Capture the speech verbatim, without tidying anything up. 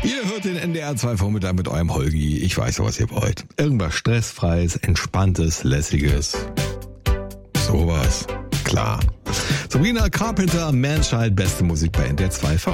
Ihr hört den N D R zwei Vormittag mit eurem Holgi. Ich weiß, was ihr wollt. Irgendwas Stressfreies, Entspanntes, Lässiges. Sowas. Klar. Sabrina Carpenter, Manchild, beste Musik bei N D R zwei.